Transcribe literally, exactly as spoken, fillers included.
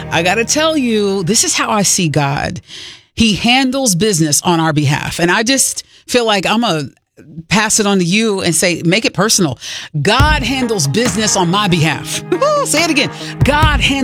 I got to tell you, this is how I see God. He handles business on our behalf. And I just feel like I'm a pass it on to you and say, make it personal. God handles business on my behalf. Say it again. God handles